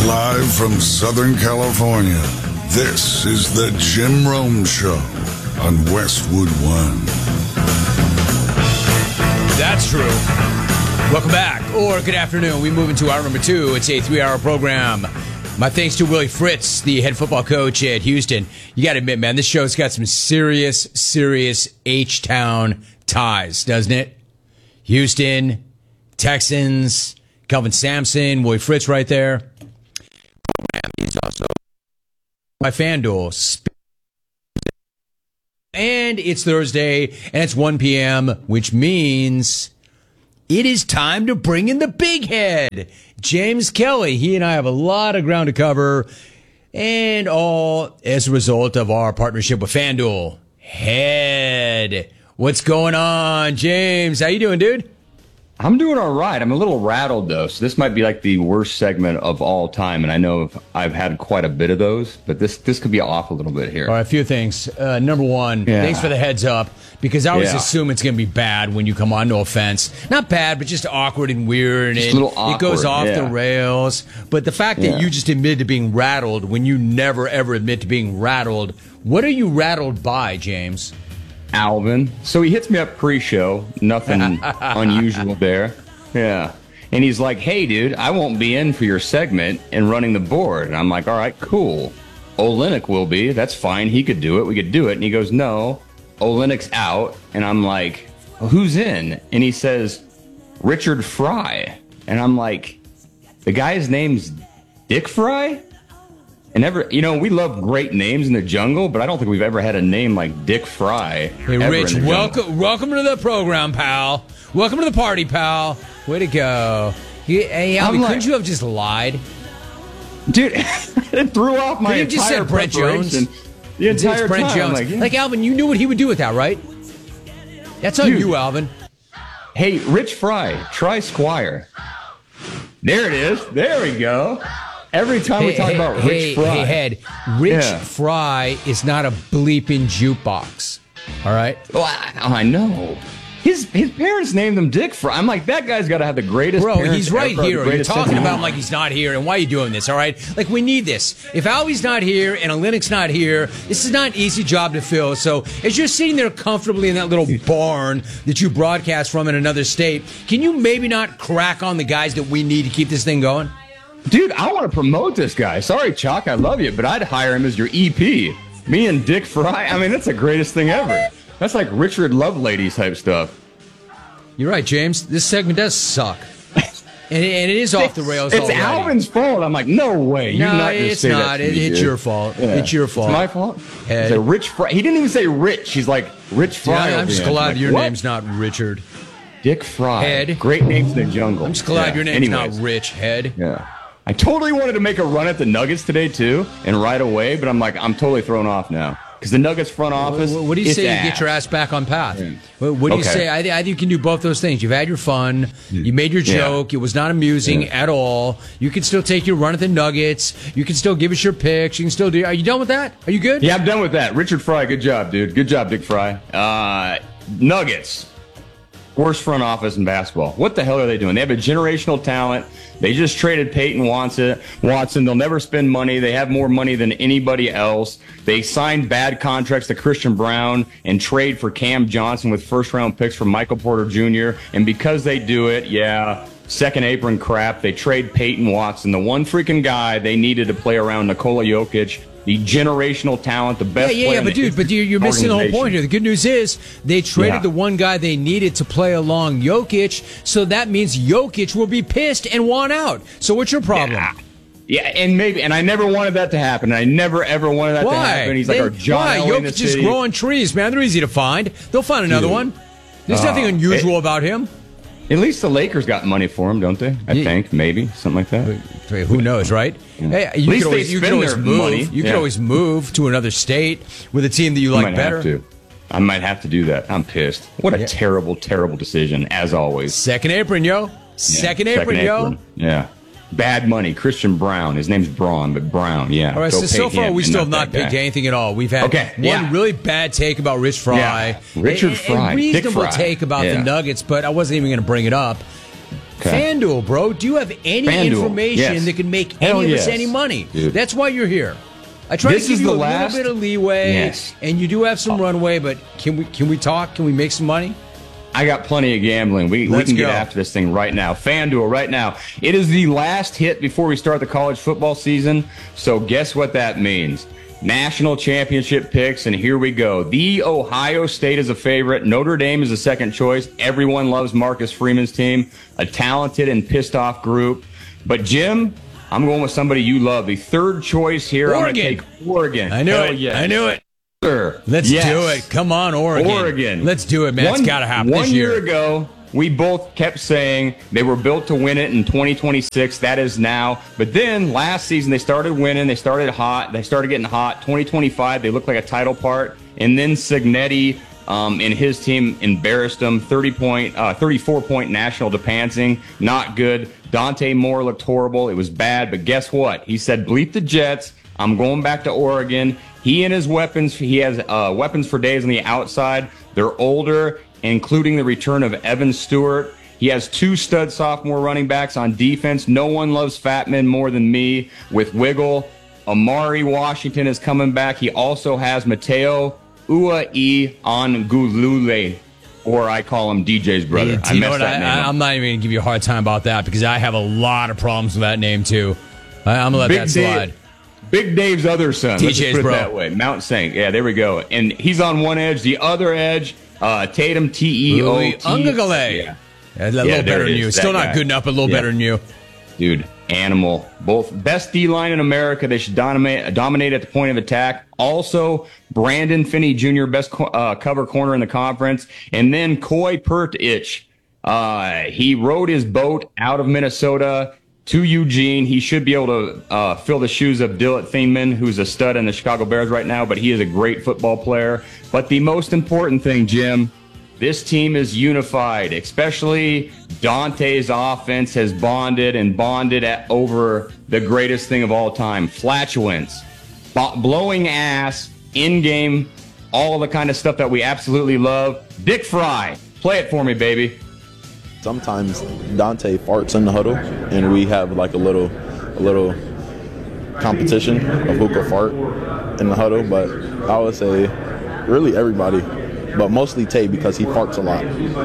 Live from Southern California, this is the Jim Rome Show on Westwood One. That's true. Welcome back, or good afternoon. We move into hour number 2. It's a 3-hour program. My thanks to Willie Fritz, the head football coach at Houston. You got to admit, man, this show's got some serious H-Town ties, doesn't it? Houston, Texans, Kelvin Sampson, Willie Fritz right there. He's also by FanDuel. And it's Thursday, and it's 1 p.m., which means it is time to bring in the big head, James Kelly. He and I have a lot of ground to cover, and all as a result of our partnership with FanDuel. Head, what's going on, James? How you doing, dude? I'm doing all right. I'm a little rattled, though, so this might be like the worst segment of all time, and I know I've had quite a bit of those, but this could be off a little bit here. All right, a few things. Number one, thanks for the heads up, because I always assume it's going to be bad when you come on, no offense. Not bad, but just awkward and weird, just and a little awkward, it goes off the rails. But the fact that you just admitted to being rattled when you never, ever admit to being rattled, what are you rattled by, James? Alvin. So he hits me up pre-show. Nothing unusual there. Yeah. And he's like, hey, dude, I won't be in for your segment and running the board. And I'm like, all right, cool. Olenek will be. That's fine. He could do it. We could do it. And he goes, no, Olenek's out. And I'm like, well, who's in? And he says, Richard Fry. And I'm like, the guy's name's Dick Fry? And we love great names in the jungle, but I don't think we've ever had a name like Dick Fry. Hey, Rich, welcome to the program, pal. Welcome to the party, pal. Way to go. Hey, Albie, couldn't you have just lied? Dude, it threw off my entire just said Brent Jones. The entire Brent time. Jones. Like, Alvin, you knew what he would do with that, right? That's on you, Alvin. Hey, Rich Fry, try Squire. There it is. There we go. Every time we talk about Rich Fry. Hey, Head, Rich Fry is not a bleeping jukebox. All right? Well, I know. His parents named him Dick Fry. I'm like, that guy's got to have the greatest Bro, parents he's right ever, here. You're talking about him like he's not here, and why are you doing this, all right? Like, we need this. If Albie's not here and Olenek's not here, this is not an easy job to fill. So, as you're sitting there comfortably in that little barn that you broadcast from in another state, can you maybe not crack on the guys that we need to keep this thing going? Dude, I want to promote this guy. Sorry, Chalk, I love you, but I'd hire him as your EP. Me and Dick Fry, I mean, that's the greatest thing ever. That's like Richard Lovelady type stuff. You're right, James. This segment does suck. And it is off the rails It's already. Alvin's fault. I'm like, no way. No, it's not. It's your fault. Yeah. It's your fault. It's my fault? It's a Rich Fry. He didn't even say Rich. He's like, Rich Fry. Yeah, I'm just glad like, your name's not Richard. Dick Fry. Head. Great names in the jungle. I'm just glad your name's not Rich. Head. Yeah. I totally wanted to make a run at the Nuggets today, too, and right away, but I'm like, I'm totally thrown off now. Because the Nuggets front office, what do you say you get your ass back on path? Yeah. What do you say? I think you can do both those things. You've had your fun. You made your joke. It was not amusing at all. You can still take your run at the Nuggets. You can still give us your picks. You can still do. Are you done with that? Are you good? Yeah, I'm done with that. Richard Fry, good job, dude. Good job, Dick Fry. Nuggets. Worst front office in basketball. What the hell are they doing? They have a generational talent. They just traded Peyton Watson. They'll never spend money. They have more money than anybody else. They signed bad contracts to Christian Brown and trade for Cam Johnson with first-round picks from Michael Porter Jr. And because they do it, second apron crap, they trade Peyton Watson, the one freaking guy they needed to play around Nikola Jokic. The generational talent, the best player. But you're missing the whole point here. The good news is they traded the one guy they needed to play along Jokic, so that means Jokic will be pissed and want out. So what's your problem? Yeah, and I never wanted that to happen. I never, ever wanted that to happen. He's like our John Elway in the city. Jokic is growing trees, man. They're easy to find. They'll find another one. There's nothing unusual about him. At least the Lakers got money for him, don't they? I think, maybe, something like that. Who knows, right? Yeah. Hey, you could always move. Money. You could always move to another state with a team that you like better. I might have to do that. I'm pissed. What a terrible, terrible decision, as always. Second apron, yo. Second apron, yo. Yeah. Bad money. Christian Brown. His name's Braun, but Brown, yeah. All right, so far we still have not picked anything at all. We've had one really bad take about Rich Fry. Yeah. Richard Fry. A reasonable take about the Nuggets, but I wasn't even going to bring it up. FanDuel, bro. Do you have any information that can make any of us any money? Dude. That's why you're here. I try to give you a little bit of leeway, and you do have some runway, but can we talk? Can we make some money? I got plenty of gambling. We can get after this thing right now. FanDuel right now. It is the last hit before we start the college football season. So guess what that means? National championship picks, and here we go. The Ohio State is a favorite. Notre Dame is a second choice. Everyone loves Marcus Freeman's team, a talented and pissed off group. But Jim, I'm going with somebody you love. The third choice here, Oregon. I'm going to take Oregon. I knew it. Yes. I knew it. Sure. Let's do it. Come on, Oregon. Let's do it, man. It's got to happen this year. 1 year ago, we both kept saying they were built to win it in 2026. That is now. But then last season, they started winning. They started hot. They started getting hot. 2025, they looked like a title part. And then Cignetti and his team embarrassed them. 34-point national to Pansing. Not good. Dante Moore looked horrible. It was bad. But guess what? He said, bleep the Jets. I'm going back to Oregon. He and his weapons, he has weapons for days on the outside. They're older, including the return of Evan Stewart. He has 2 stud sophomore running backs on defense. No one loves fat men more than me with Wiggle. Amari Washington is coming back. He also has Mateo Ua'i-Ongulule, or I call him DJ's brother. I messed that name up. I'm not even going to give you a hard time about that because I have a lot of problems with that name, too. I'm going to let that slide. Big Dave's other son. TJ's Let's just put bro. it that way. Mount St. Yeah, there we go. And he's on one edge. The other edge, Tatum, T-E-O-T. Ua'i-Ongulule. Yeah, a little better than you. Still not good enough, but a little better than you. Dude, animal. Both best D-line in America. They should dominate at the point of attack. Also, Brandon Finney Jr., best cover corner in the conference. And then Koi Pertich. He rode his boat out of Minnesota to Eugene. He should be able to fill the shoes of Dillett Thiemann, who's a stud in the Chicago Bears right now, but he is a great football player. But the most important thing, Jim, this team is unified, especially Dante's offense has bonded over the greatest thing of all time, flatulence, blowing ass, in-game, all the kind of stuff that we absolutely love. Dick Fry, play it for me, baby. Sometimes Dante farts in the huddle, and we have like a little competition of who can fart in the huddle. But I would say really everybody, but mostly Tay because he farts a lot.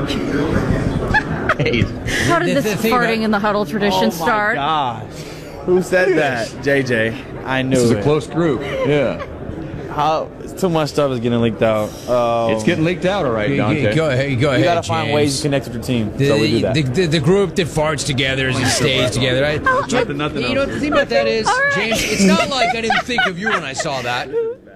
How did this farting in the huddle tradition start? Gosh. Who said that? JJ. I knew this is it. a close group. Yeah. Too much stuff is getting leaked out. It's getting leaked out, all right, Dante. Go ahead, You gotta find James. ways to connect with your team. So we do that. The group that farts together and stays together. Right? Nothing You know what the thing about that is, James? It's not like I didn't think of you when I saw that.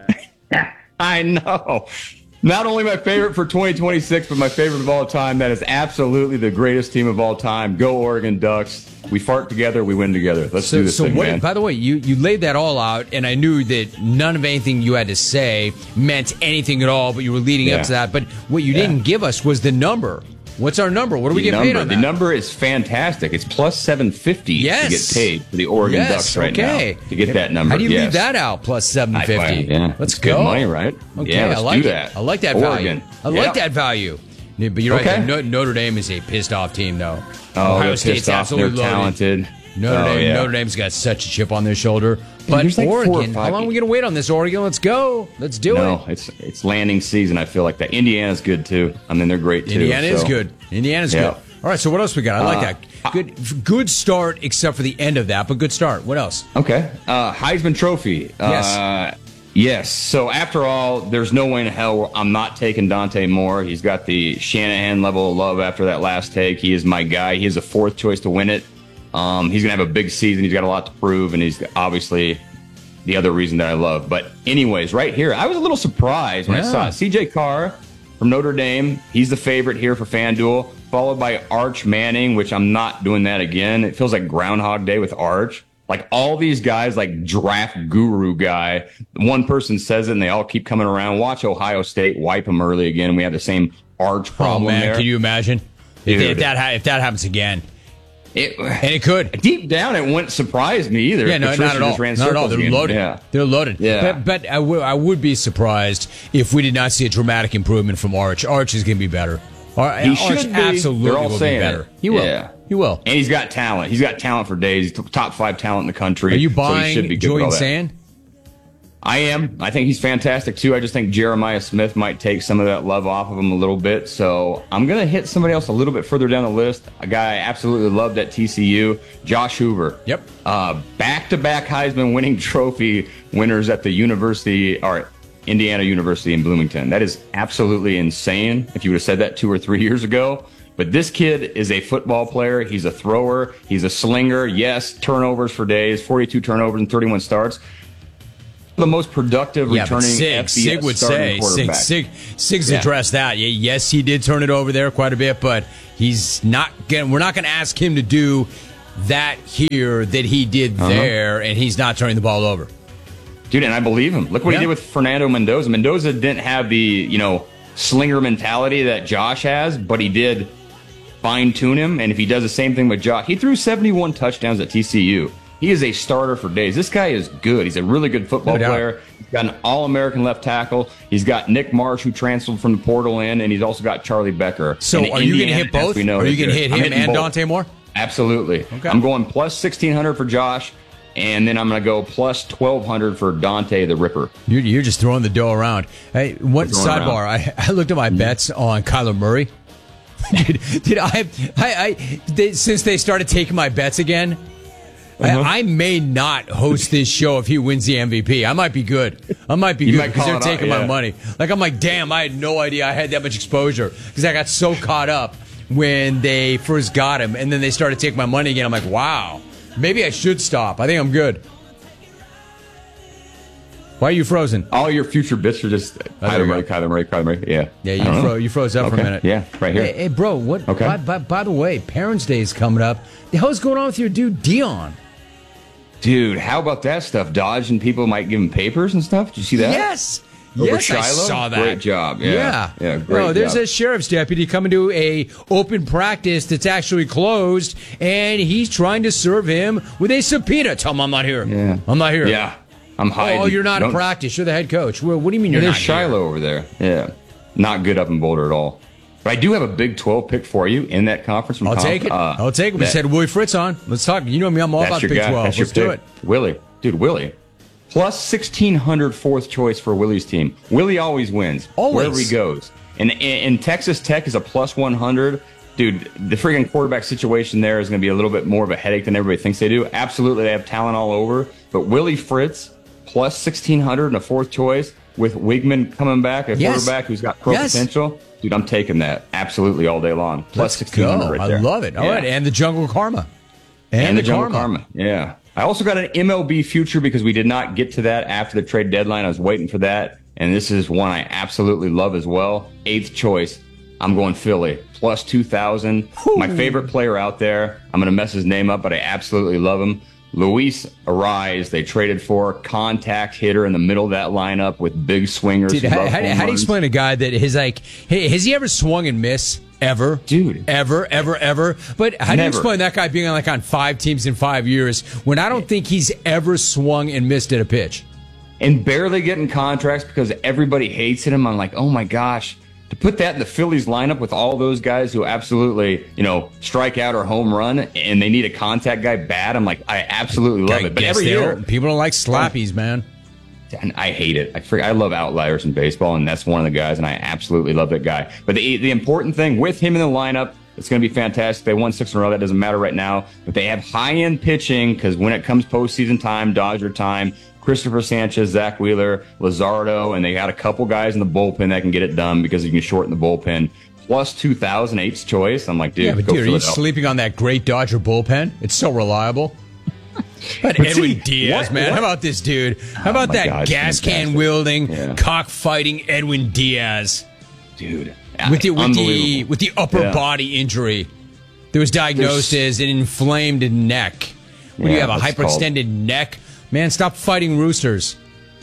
I know. Not only my favorite for 2026, but my favorite of all time. That is absolutely the greatest team of all time. Go Oregon Ducks. We fart together, we win together. Let's do this thing, man. By the way, you laid that all out, and I knew that none of anything you had to say meant anything at all, but you were leading up to that. But what you didn't give us was the number. What's our number? What do we get paid on that? The number is fantastic. It's plus 750 to get paid for the Oregon Ducks right now. To get that number. How do you leave that out? Plus 750. Let's go. Good money, right? Okay, yeah, let's I like do it. that. I like that Oregon. value. I like that value. Yeah, but you're right. Notre Dame is a pissed off team, though. Ohio State's absolutely They're talented. Notre Dame's got such a chip on their shoulder. But Oregon, how long are we going to wait on this, Oregon? Let's go. Let's do it. No, it's landing season. I feel like that. Indiana's good, too. I mean, they're great, too. Indiana is good. Indiana's good. All right, so what else we got? I like that. Good start, except for the end of that, but good start. What else? Okay. Heisman Trophy. Yes. Yes. So after all, there's no way in hell I'm not taking Dante Moore. He's got the Shanahan level of love after that last take. He is my guy. He is a fourth choice to win it. He's going to have a big season. He's got a lot to prove, and he's obviously the other reason that I love. But anyways, right here, I was a little surprised when I saw it. C.J. Carr from Notre Dame. He's the favorite here for FanDuel, followed by Arch Manning, which I'm not doing that again. It feels like Groundhog Day with Arch. Like all these guys, like draft guru guy, one person says it and they all keep coming around. Watch Ohio State wipe them early again, and we have the same Arch problem there. Can you imagine if that happens again? It could. Deep down, it wouldn't surprise me either. Yeah, no, not at all. Not at all. They're loaded. Yeah. They're loaded. Yeah. But I would be surprised if we did not see a dramatic improvement from Arch. Arch is going to be better. He should be. Absolutely will be better. He will. Yeah. He will. And he's got talent. He's got talent for days. He's top 5 talent in the country. Are you so he buying should be good with Julian all that. Sand? I am. I think he's fantastic, too. I just think Jeremiah Smith might take some of that love off of him a little bit. So I'm going to hit somebody else a little bit further down the list. A guy I absolutely loved at TCU, Josh Hoover. Yep. Back-to-back Heisman winning trophy winners at the Indiana University in Bloomington. That is absolutely insane if you would have said that 2 or 3 years ago. But this kid is a football player. He's a thrower. He's a slinger. Yes, turnovers for days, 42 turnovers and 31 starts. The most productive returning Sig would say. Sig's addressed that. Yes, he did turn it over there quite a bit, but we're not going to ask him to do that here that he did there, and he's not turning the ball over. Dude, and I believe him. Look what he did with Fernando Mendoza. Mendoza didn't have the, slinger mentality that Josh has, but he did fine-tune him, and if he does the same thing with Josh, he threw 71 touchdowns at TCU. He is a starter for days. This guy is good. He's a really good football player. He's got an All-American left tackle. He's got Nick Marsh, who transferred from the portal in, and he's also got Charlie Becker. So are you going to hit both? Are you going to hit him and both. Dante Moore? Absolutely. Okay. I'm going plus 1,600 for Josh, and then I'm going to go plus 1,200 for Dante the Ripper. You're just throwing the dough around. Hey, what sidebar? I looked at my bets on Kyler Murray. Since they started taking my bets again, I may not host this show if he wins the MVP. I might be good. Because they're taking my money. I'm like, damn, I had no idea I had that much exposure because I got so caught up when they first got him, and then they started taking my money again. I'm like, wow, maybe I should stop. I think I'm good. Why are you frozen? All your future bits are just Kyler Murray. Yeah. You froze up for a minute. Yeah, right here. Hey bro, what? Okay. By the way, Parents' Day is coming up. The hell's going on with your dude Dion? Dude, how about that stuff? Dodge and people might give him papers and stuff. Did you see that? Yes. Over Yes, Shiloh? I saw that. Great job. Yeah, great job. There's a sheriff's deputy coming to a open practice that's actually closed, and he's trying to serve him with a subpoena. Tell him I'm not here. Yeah. I'm not here. Yeah, I'm hiding. Oh, you're not in practice. You're the head coach. Well, what do you mean you're not here? There's Shiloh over there. Yeah, not good up in Boulder at all. But I do have a Big 12 pick for you in that conference. I'll take it. We just had Willie Fritz on. Let's talk. You know me. I'm all about Big 12. Let's do it. Willie. Plus 1,600 fourth choice for Willie's team. Willie always wins. Wherever he goes. And Texas Tech is a plus 100. Dude, the freaking quarterback situation there is going to be a little bit more of a headache than everybody thinks they do. Absolutely, they have talent all over. But Willie Fritz, plus 1,600 and a fourth choice with Wigman coming back, a quarterback who's got pro potential. Dude, I'm taking that absolutely all day long. Plus 1,600 right there. I love it. All right, and the Jungle Karma. And the Jungle Karma. Yeah. I also got an MLB future because we did not get to that after the trade deadline. I was waiting for that. And this is one I absolutely love as well. 8th choice. I'm going Philly. Plus 2,000. My favorite player out there. I'm going to mess his name up, but I absolutely love him. Luis Ariz, they traded for contact hitter in the middle of that lineup with big swingers. Dude, how do you explain a guy that is like, hey, has he ever swung and missed? Ever? Dude. Ever? But how do you explain that guy being on 5 teams in 5 years when I don't think he's ever swung and missed at a pitch? And barely getting contracts because everybody hates him. I'm like, oh my gosh. To put that in the Phillies lineup with all those guys who absolutely, strike out or home run and they need a contact guy bad, I'm like, I absolutely love it. But every year, people don't like slappies, man. And I hate it. I love outliers in baseball, and that's one of the guys, and I absolutely love that guy. But the important thing with him in the lineup, it's going to be fantastic. They won 6 in a row. That doesn't matter right now. But they have high-end pitching because when it comes postseason time, Dodger time, Christopher Sanchez, Zach Wheeler, Luzardo, and they got a couple guys in the bullpen that can get it done because you can shorten the bullpen. Plus 2,000, 8th choice. I'm like, dude, yeah, but dude, are you sleeping on that great Dodger bullpen? It's so reliable. But Edwin Diaz, man. How about this dude? How about that gas can wielding, cockfighting Edwin Diaz? Dude. With the upper body injury. That was diagnosed as an inflamed neck. When you have a hyperextended neck, man, stop fighting roosters.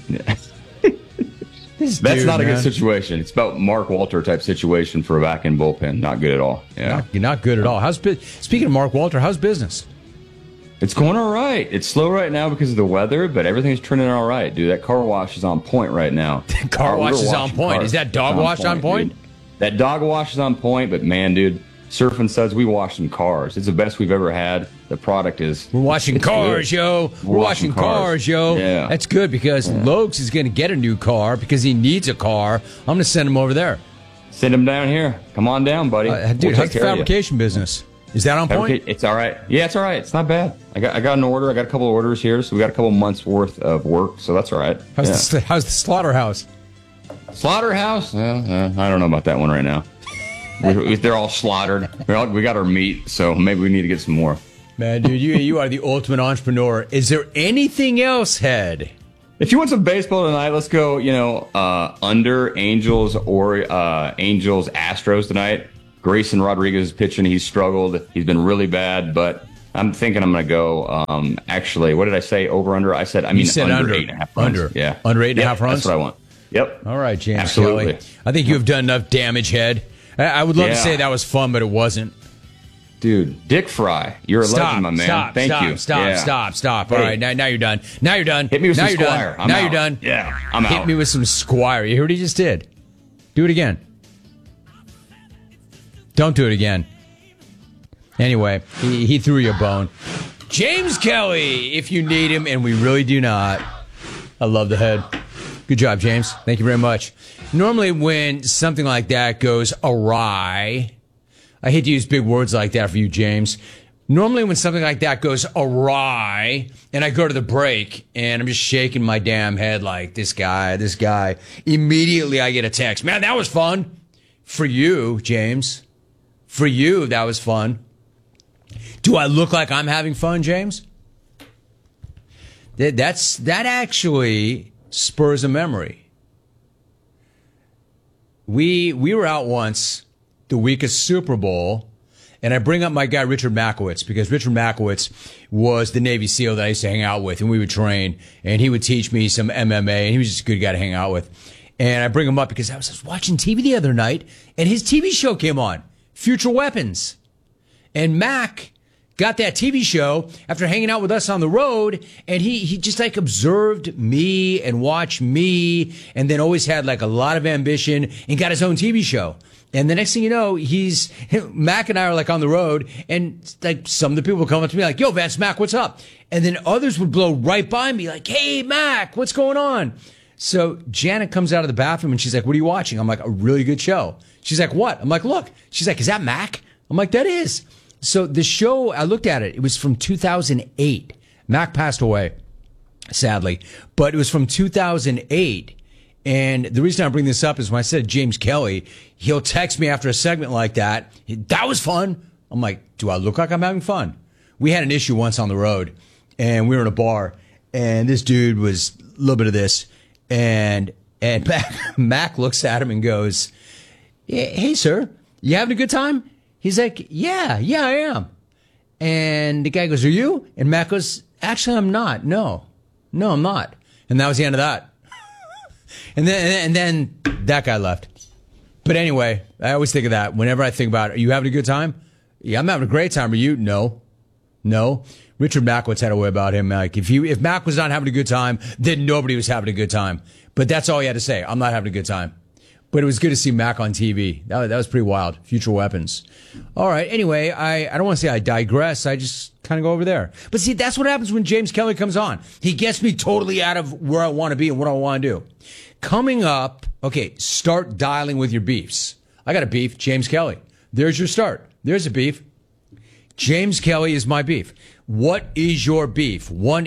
That's not a good situation. It's about Mark Walter type situation for a back-end bullpen. Not good at all. Yeah, not good at all. Speaking of Mark Walter, how's business? It's going all right. It's slow right now because of the weather, but everything's turning all right, dude. That car wash is on point right now. Car wash is on point. Is that dog wash on point? That dog wash is on point, but man, dude, Surfing Suds, we wash some cars. It's the best we've ever had. The product is... We're washing cars, yo. We're washing cars, yo. Yeah. That's good because Lokes is going to get a new car because he needs a car. I'm going to send him over there. Send him down here. Come on down, buddy. Dude, how's the fabrication business? Is that on point? It's all right. Yeah, it's all right. It's not bad. I got an order. I got a couple of orders here, so we got a couple months worth of work, so that's all right. How's the slaughterhouse? Slaughterhouse? I don't know about that one right now. They're all slaughtered. We got our meat, so maybe we need to get some more. Man, dude, you are the ultimate entrepreneur. Is there anything else, Head? If you want some baseball tonight, let's go, under Angels or Angels Astros tonight. Grayson Rodriguez is pitching. He's struggled. He's been really bad, but I'm thinking I'm going to go, actually, what did I say? Over, under? I said under 8.5 runs. Under. Yeah. Under 8.5 runs? That's what I want. Yep. All right, James Absolutely. Kelly. I think you have done enough damage, Head. I would love to say that was fun, but it wasn't. Dude, Dick Fry, you're a legend, my man. Thank you. Stop. All right, now you're done. Now you're done. Hit me with some Squire. Now you're done. Yeah, I'm out. Hit me with some Squire. You heard what he just did. Do it again. Don't do it again. Anyway, he threw you a bone. James Kelly, if you need him, and we really do not. I love the Head. Good job, James. Thank you very much. Normally, when something like that goes awry, I hate to use big words like that for you, James. Normally, when something like that goes awry, and I go to the break, and I'm just shaking my damn head like, this guy, immediately I get a text. Man, that was fun. For you, James. For you, that was fun. Do I look like I'm having fun, James? That actually spurs a memory. We were out once the week of Super Bowl, and I bring up my guy Richard Makowitz because Richard Makowitz was the Navy SEAL that I used to hang out with, and we would train, and he would teach me some MMA, and he was just a good guy to hang out with. And I bring him up because I was watching TV the other night, and his TV show came on, Future Weapons. And Mac got that TV show after hanging out with us on the road, and he just like observed me and watched me, and then always had like a lot of ambition and got his own TV show. And the next thing you know, Mac and I are like on the road, and like some of the people would come up to me like, yo, Vance Mac, what's up? And then others would blow right by me like, hey, Mac, what's going on? So Janet comes out of the bathroom and she's like, what are you watching? I'm like, a really good show. She's like, what? I'm like, look. She's like, is that Mac? I'm like, that is. So the show, I looked at it. It was from 2008. Mac passed away, sadly, but it was from 2008. And the reason I bring this up is when I said James Kelly, he'll text me after a segment like that. That was fun. I'm like, do I look like I'm having fun? We had an issue once on the road, and we were in a bar, and this dude was a little bit of this, and Mac looks at him and goes, hey, sir, you having a good time? He's like, yeah, I am. And the guy goes, are you? And Mac goes, actually, I'm not. No, I'm not. And that was the end of that. And then that guy left. But anyway, I always think of that whenever I think about, are you having a good time? Yeah, I'm having a great time. Are you? No. Richard Makowitz had a way about him. Like if Mac was not having a good time, then nobody was having a good time. But that's all he had to say. I'm not having a good time. But it was good to see Mac on TV. That was pretty wild. Future Weapons. All right. Anyway, I don't want to say I digress. I just kind of go over there. But see, that's what happens when James Kelly comes on. He gets me totally out of where I want to be and what I want to do. Coming up, okay, start dialing with your beefs. I got a beef, James Kelly. There's your start. There's a beef. James Kelly is my beef. What is your beef?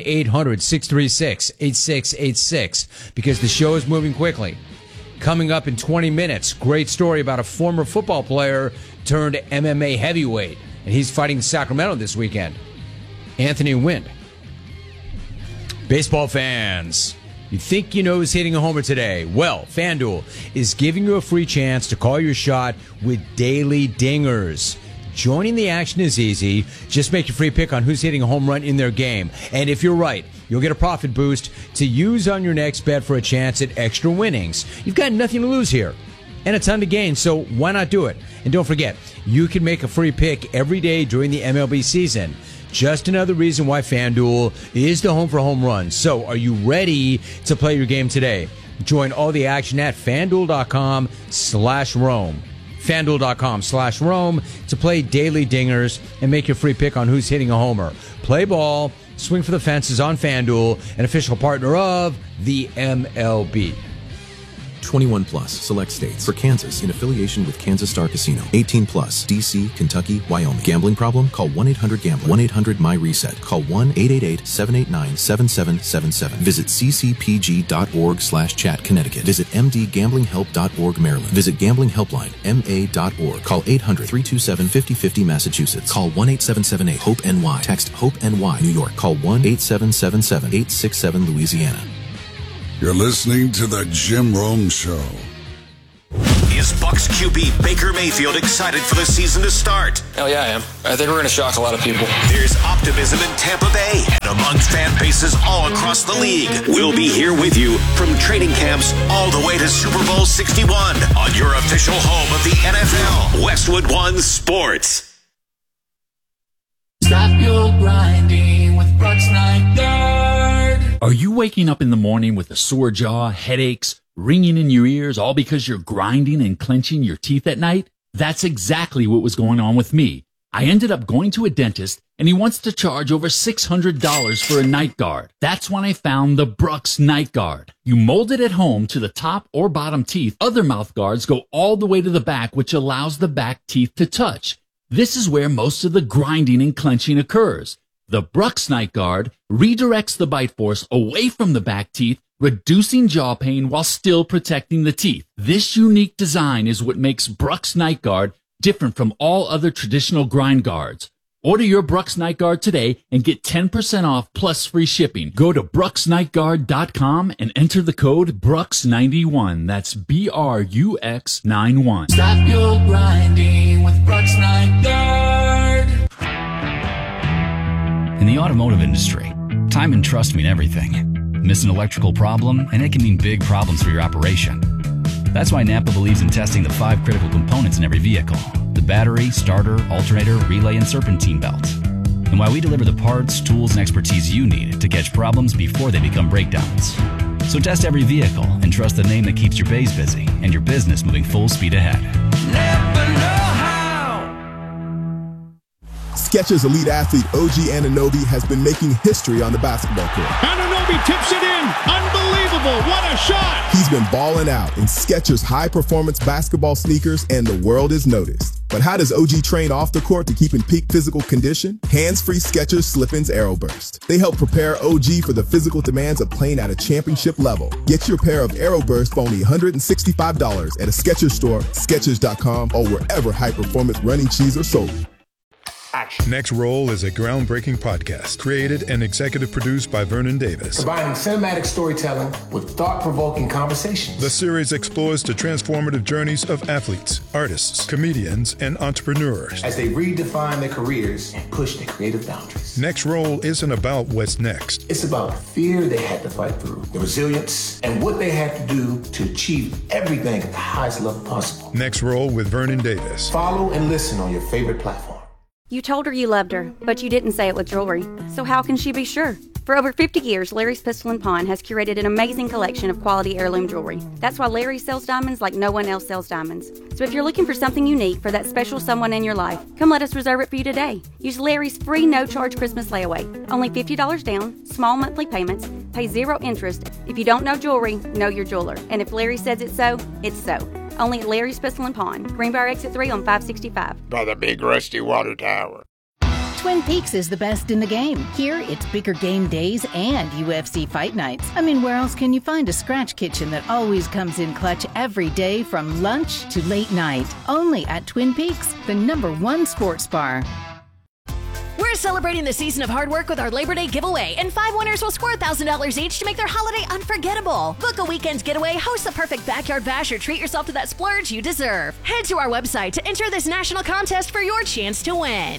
1-800-636-8686. Because the show is moving quickly. Coming up in 20 minutes, great story about a former football player turned MMA heavyweight. And he's fighting Sacramento this weekend. Anthony Wynn. Baseball fans, you think you know who's hitting a homer today? Well, FanDuel is giving you a free chance to call your shot with daily dingers. Joining the action is easy. Just make your free pick on who's hitting a home run in their game. And if you're right, you'll get a profit boost to use on your next bet for a chance at extra winnings. You've got nothing to lose here and a ton to gain, so why not do it? And don't forget, you can make a free pick every day during the MLB season. Just another reason why FanDuel is the home for home runs. So are you ready to play your game today? Join all the action at FanDuel.com/Rome. FanDuel.com/Rome to play daily dingers and make your free pick on who's hitting a homer. Play ball, swing for the fences on FanDuel, an official partner of the MLB. 21 plus, select states. For Kansas, in affiliation with Kansas Star Casino. 18 plus, D.C., Kentucky, Wyoming. Gambling problem? Call 1-800-GAMBLER. 1-800-MY-RESET. Call 1-888-789-7777. Visit ccpg.org/chat, Connecticut. Visit mdgamblinghelp.org, Maryland. Visit Gambling Helpline, ma.org. Call 800-327-5050, Massachusetts. Call 1-8778-HOPE-NY. Text HOPE-NY, New York. Call 1-8777-867, Louisiana. You're listening to The Jim Rome Show. Is Bucs QB Baker Mayfield excited for the season to start? Hell yeah, I am. I think we're going to shock a lot of people. There's optimism in Tampa Bay and among fan bases all across the league. We'll be here with you from training camps all the way to Super Bowl 61 on your official home of the NFL, Westwood One Sports. Stop your grinding with Brooks Night Guard. Are you waking up in the morning with a sore jaw, headaches, ringing in your ears, all because you're grinding and clenching your teeth at night? That's exactly what was going on with me. I ended up going to a dentist, and he wants to charge over $600 for a night guard. That's when I found the Brooks Night Guard. You mold it at home to the top or bottom teeth. Other mouth guards go all the way to the back, which allows the back teeth to touch. This is where most of the grinding and clenching occurs. The Brooks Night Guard redirects the bite force away from the back teeth, reducing jaw pain while still protecting the teeth. This unique design is what makes Brooks Night Guard different from all other traditional grind guards. Order your Brooks Night Guard today and get 10% off plus free shipping. Go to BrooksNightGuard.com and enter the code BRUX91. That's BRUX91. Stop your grinding with Brooks Night Guard. In the automotive industry, time and trust mean everything. Miss an electrical problem, and it can mean big problems for your operation. That's why Napa believes in testing the 5 critical components in every vehicle: the battery, starter, alternator, relay, and serpentine belt. And why we deliver the parts, tools, and expertise you need to catch problems before they become breakdowns. So test every vehicle and trust the name that keeps your bays busy and your business moving full speed ahead. Never know how. Skechers elite athlete OG Anunoby has been making history on the basketball court. Anunoby tips it in. Unbelievable. What a shot. He's been balling out in Skechers high-performance basketball sneakers, and the world has noticed. But how does OG train off the court to keep in peak physical condition? Hands-free Skechers Slip-ins Aeroburst. They help prepare OG for the physical demands of playing at a championship level. Get your pair of Aeroburst for only $165 at a Skechers store, Skechers.com, or wherever high-performance running shoes are sold. Next Roll is a groundbreaking podcast created and executive produced by Vernon Davis. Combining cinematic storytelling with thought-provoking conversations. The series explores the transformative journeys of athletes, artists, comedians, and entrepreneurs as they redefine their careers and push their creative boundaries. Next Roll isn't about what's next. It's about the fear they had to fight through, the resilience, and what they had to do to achieve everything at the highest level possible. Next Roll with Vernon Davis. Follow and listen on your favorite platform. You told her you loved her, but you didn't say it with jewelry. So how can she be sure? For over 50 years, Larry's Pistol & Pawn has curated an amazing collection of quality heirloom jewelry. That's why Larry sells diamonds like no one else sells diamonds. So if you're looking for something unique for that special someone in your life, come let us reserve it for you today. Use Larry's free no-charge Christmas layaway. Only $50 down, small monthly payments, pay 0 interest. If you don't know jewelry, know your jeweler. And if Larry says it's so, it's so. Only at Larry's Pistol & Pawn, Greenbrier Exit 3 on 565. By the big rusty water tower. Twin Peaks is the best in the game. Here, it's bigger game days and UFC fight nights. I mean, where else can you find a scratch kitchen that always comes in clutch every day from lunch to late night? Only at Twin Peaks, the #1 sports bar. We're celebrating the season of hard work with our Labor Day giveaway, and 5 winners will score $1,000 each to make their holiday unforgettable. Book a weekend's getaway, host the perfect backyard bash, or treat yourself to that splurge you deserve. Head to our website to enter this national contest for your chance to win.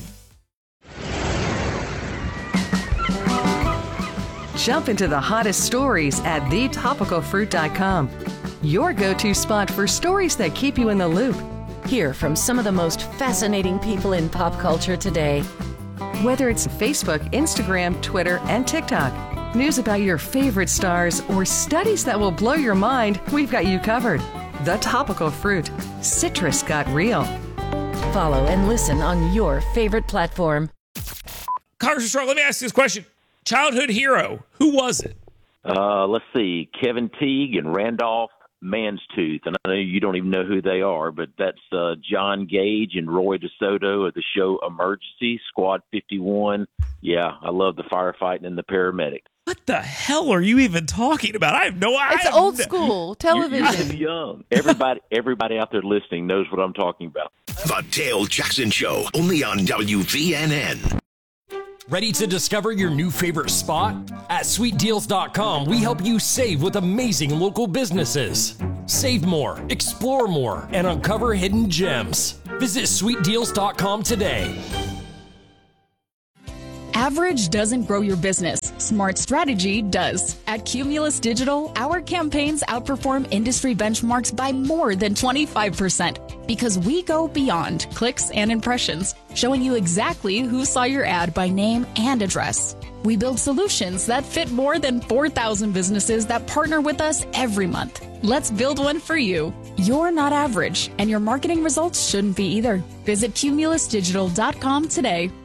Jump into the hottest stories at thetopicalfruit.com. Your go-to spot for stories that keep you in the loop. Hear from some of the most fascinating people in pop culture today. Whether it's Facebook, Instagram, Twitter, and TikTok, news about your favorite stars, or studies that will blow your mind, we've got you covered. The Topical Fruit. Citrus got real. Follow and listen on your favorite platform. Congressman Strong, let me ask you this question. Childhood hero, who was it? Let's see, Kevin Teague and Randolph Manstooth. And I know you don't even know who they are, but that's John Gage and Roy DeSoto of the show Emergency, Squad 51. Yeah, I love the firefighting and the paramedic. What the hell are you even talking about? I have no idea. It's old school television. You're young. Everybody out there listening knows what I'm talking about. The Dale Jackson Show, only on WVNN. Ready to discover your new favorite spot? At sweetdeals.com, we help you save with amazing local businesses. Save more, explore more, and uncover hidden gems. Visit sweetdeals.com today. Average doesn't grow your business. Smart strategy does. At Cumulus Digital, our campaigns outperform industry benchmarks by more than 25% because we go beyond clicks and impressions, showing you exactly who saw your ad by name and address. We build solutions that fit more than 4,000 businesses that partner with us every month. Let's build one for you. You're not average, and your marketing results shouldn't be either. Visit cumulusdigital.com today.